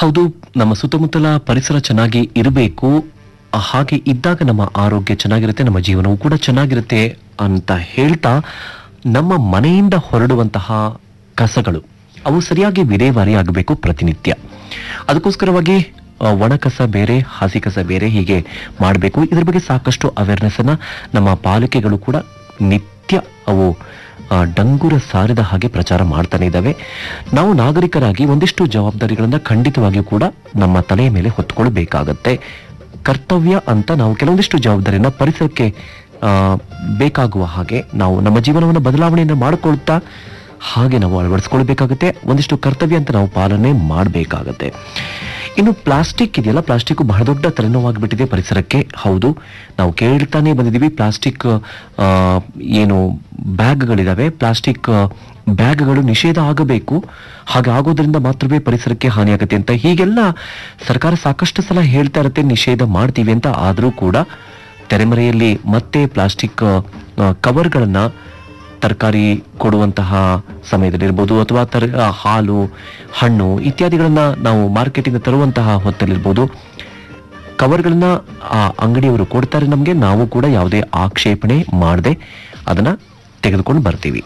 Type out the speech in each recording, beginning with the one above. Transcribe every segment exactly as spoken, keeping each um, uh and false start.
ಹೌದು, ನಮ್ಮ ಸುತ್ತಮುತ್ತಲ ಪರಿಸರ ಚೆನ್ನಾಗಿ ಇರಬೇಕು. ಹಾಗೆ ಇದ್ದಾಗ ನಮ್ಮ ಆರೋಗ್ಯ ಚೆನ್ನಾಗಿರುತ್ತೆ, ನಮ್ಮ ಜೀವನವೂ ಕೂಡ ಚೆನ್ನಾಗಿರುತ್ತೆ ಅಂತ ಹೇಳ್ತಾ, ನಮ್ಮ ಮನೆಯಿಂದ ಹೊರಡುವಂತಹ ಕಸಗಳು ಅವು ಸರಿಯಾಗಿ ವಿಲೇವಾರಿ ಆಗಬೇಕು ಪ್ರತಿನಿತ್ಯ. ಅದಕ್ಕೋಸ್ಕರವಾಗಿ ಆ, ಒಣ ಕಸ ಬೇರೆ, ಹಸಿ ಕಸ ಬೇರೆ, ಹೀಗೆ ಮಾಡಬೇಕು. ಇದ್ರ ಬಗ್ಗೆ ಸಾಕಷ್ಟು ಅವೇರ್ನೆಸ್ ಅನ್ನ ನಮ್ಮ ಪಾಲಿಕೆಗಳು ಕೂಡ ನಿತ್ಯ ಅವು ಆ, ಡಂಗುರ ಸಾರಿದ ಹಾಗೆ ಪ್ರಚಾರ ಮಾಡ್ತಾನೆ ಇದ್ದಾವೆ. ನಾವು ನಾಗರಿಕರಾಗಿ ಒಂದಿಷ್ಟು ಜವಾಬ್ದಾರಿಗಳನ್ನ ಖಂಡಿತವಾಗಿಯೂ ಕೂಡ ನಮ್ಮ ತಲೆಯ ಮೇಲೆ ಹೊತ್ಕೊಳ್ಬೇಕಾಗತ್ತೆ. ಕರ್ತವ್ಯ ಅಂತ ನಾವು ಕೆಲವೊಂದಿಷ್ಟು ಜವಾಬ್ದಾರಿಯನ್ನ ಪರಿಸರಕ್ಕೆ ಆ, ಬೇಕಾಗುವ ಹಾಗೆ ನಾವು ನಮ್ಮ ಜೀವನವನ್ನು ಬದಲಾವಣೆಯನ್ನು ಮಾಡಿಕೊಳ್ತಾ ಹಾಗೆ ನಾವು ಅಳವಡಿಸ್ಕೊಳ್ಬೇಕಾಗತ್ತೆ. ಒಂದಿಷ್ಟು ಕರ್ತವ್ಯ ಅಂತ ನಾವು ಪಾಲನೆ ಮಾಡಬೇಕಾಗತ್ತೆ. ಇನ್ನು ಪ್ಲಾಸ್ಟಿಕ್ ಇದೆಯಲ್ಲ, ಪ್ಲಾಸ್ಟಿಕ್ ಬಹಳ ದೊಡ್ಡ ತಲೆನೋವಾಗಿಬಿಟ್ಟಿದೆ ಪರಿಸರಕ್ಕೆ. ಹೌದು, ನಾವು ಕೇಳ್ತಾನೆ ಬಂದಿದ್ದೀವಿ. ಪ್ಲಾಸ್ಟಿಕ್ ಆ, ಏನು ಬ್ಯಾಗ್ಗಳಿದಾವೆ, ಪ್ಲಾಸ್ಟಿಕ್ ಬ್ಯಾಗ್ಗಳು ನಿಷೇಧ ಆಗಬೇಕು, ಹಾಗೆ ಆಗೋದ್ರಿಂದ ಮಾತ್ರವೇ ಪರಿಸರಕ್ಕೆ ಹಾನಿಯಾಗುತ್ತೆ ಅಂತ ಹೀಗೆಲ್ಲ ಸರ್ಕಾರ ಸಾಕಷ್ಟು ಸಲ ಹೇಳ್ತಾ ಇರುತ್ತೆ, ನಿಷೇಧ ಮಾಡ್ತೀವಿ ಅಂತ. ಆದರೂ ಕೂಡ ತೆರೆಮರೆಯಲ್ಲಿ ಮತ್ತೆ ಪ್ಲಾಸ್ಟಿಕ್ ಕವರ್ಗಳನ್ನ ತರಕಾರಿ ಕೊಡುವಂತಹ ಸಮಯದಲ್ಲಿರ್ಬೋದು, ಅಥವಾ ತರ ಹಾಲು, ಹಣ್ಣು ಇತ್ಯಾದಿಗಳನ್ನ ನಾವು ಮಾರ್ಕೆಟಿಂದ ತರುವಂತಹ ಹೊತ್ತಲ್ಲಿರ್ಬೋದು, ಕವರ್ಗಳನ್ನ ಆ ಅಂಗಡಿಯವರು ಕೊಡ್ತಾರೆ ನಮಗೆ. ನಾವು ಕೂಡ ಯಾವುದೇ ಆಕ್ಷೇಪಣೆ ಮಾಡದೆ ಅದನ್ನ ತೆಗೆದುಕೊಂಡು ಬರ್ತೀವಿ.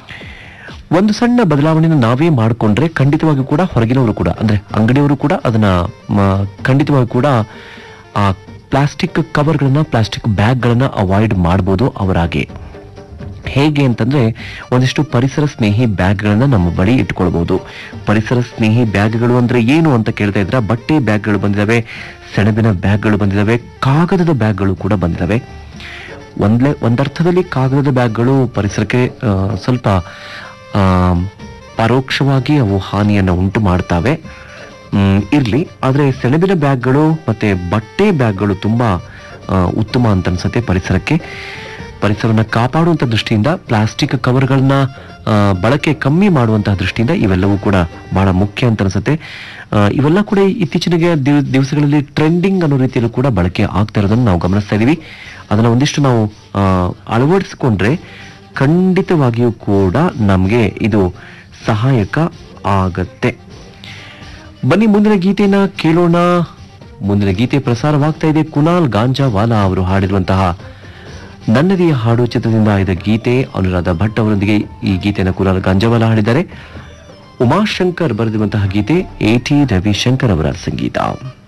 ಒಂದು ಸಣ್ಣ ಬದಲಾವಣೆಯನ್ನು ನಾವೇ ಮಾಡಿಕೊಂಡ್ರೆ ಖಂಡಿತವಾಗಿ ಕೂಡ ಹೊರಗಿನವರು ಕೂಡ, ಅಂದ್ರೆ ಅಂಗಡಿಯವರು ಕೂಡ ಅದನ್ನ ಖಂಡಿತವಾಗಿ ಕೂಡ ಆ ಪ್ಲಾಸ್ಟಿಕ್ ಕವರ್ಗಳನ್ನ, ಪ್ಲಾಸ್ಟಿಕ್ ಬ್ಯಾಗ್ಗಳನ್ನ ಅವಾಯ್ಡ್ ಮಾಡ್ಬೋದು ಅವರಾಗೆ. ಹೇಗೆ ಅಂತಂದ್ರೆ, ಒಂದಿಷ್ಟು ಪರಿಸರ ಸ್ನೇಹಿ ಬ್ಯಾಗ್ಗಳನ್ನ ನಮ್ಮ ಬಳಿ ಇಟ್ಕೊಳ್ಬಹುದು. ಪರಿಸರ ಸ್ನೇಹಿ ಬ್ಯಾಗ್ಗಳು ಅಂದ್ರೆ ಏನು ಅಂತ ಕೇಳ್ತಾ ಇದ್ರ, ಬಟ್ಟೆ ಬ್ಯಾಗ್ಗಳು ಬಂದಿದಾವೆ, ಸೆಣಬಿನ ಬ್ಯಾಗ್ಗಳು ಬಂದಿದಾವೆ, ಕಾಗದದ ಬ್ಯಾಗ್ಗಳು ಕೂಡ ಬಂದಿದಾವೆ. ಒಂದ್ಲೆ ಒಂದರ್ಥದಲ್ಲಿ ಕಾಗದದ ಬ್ಯಾಗ್ಗಳು ಪರಿಸರಕ್ಕೆ ಆ, ಸ್ವಲ್ಪ ಆ, ಪರೋಕ್ಷವಾಗಿ ಅವು ಹಾನಿಯನ್ನು ಉಂಟು ಮಾಡ್ತಾವೆ. ಹ್ಮ್ ಇರ್ಲಿ, ಆದ್ರೆ ಸೆಣಬಿನ ಬ್ಯಾಗ್ಗಳು ಮತ್ತೆ ಬಟ್ಟೆ ಬ್ಯಾಗ್ಗಳು ತುಂಬಾ ಆ, ಉತ್ತಮ ಅಂತ ಅನ್ಸುತ್ತೆ ಪರಿಸರಕ್ಕೆ. ಪರಿಸರನ ಕಾಪಾಡುವಂತ ದೃಷ್ಟಿಯಿಂದ ಪ್ಲಾಸ್ಟಿಕ್ ಕವರ್ಗಳನ್ನ ಬಳಕೆ ಕಮ್ಮಿ ಮಾಡುವಂತಹ ದೃಷ್ಟಿಯಿಂದ ಇವೆಲ್ಲವೂ ಕೂಡ ಬಹಳ ಮುಖ್ಯ ಅಂತ ಅನ್ಸುತ್ತೆ. ಇವೆಲ್ಲ ಕೂಡ ಇತ್ತೀಚಿನ ದಿವಸಗಳಲ್ಲಿ ಟ್ರೆಂಡಿಂಗ್ ಅನ್ನೋ ರೀತಿಯಲ್ಲೂ ಕೂಡ ಬಳಕೆ ಆಗ್ತಾ ಇರೋದನ್ನು ನಾವು ಗಮನಿಸ್ತಾ ಇದೀವಿ. ಅದನ್ನ ಒಂದಿಷ್ಟು ನಾವು ಅಳವಡಿಸಿಕೊಂಡ್ರೆ ಖಂಡಿತವಾಗಿಯೂ ಕೂಡ ನಮ್ಗೆ ಇದು ಸಹಾಯಕ ಆಗತ್ತೆ. ಬನ್ನಿ ಮುಂದಿನ ಗೀತೆನ ಕೇಳೋಣ. ಮುಂದಿನ ಗೀತೆ ಪ್ರಸಾರವಾಗ್ತಾ ಇದೆ. ಕುನಾಲ್ ಗಾಂಜಾವಾಲಾ ಅವರು ಹಾಡಿರುವಂತಹ ನನ್ನದೇ ಹಾಡು ಚಿತ್ರದಿಂದ ಆಯ್ದ ಗೀತೆ. ಅನುರಾಧ ಭಟ್ ಅವರೊಂದಿಗೆ ಈ ಗೀತೆಯನ್ನು ಕುನಾಲ್ ಗಾಂಜಾವಾಲಾ ಹಾಡಿದ್ದಾರೆ. ಉಮಾಶಂಕರ್ ಬರೆದಿರುವಂತಹ ಗೀತೆ, ಎ ಟಿ ರವಿಶಂಕರ್ ಅವರ ಸಂಗೀತ.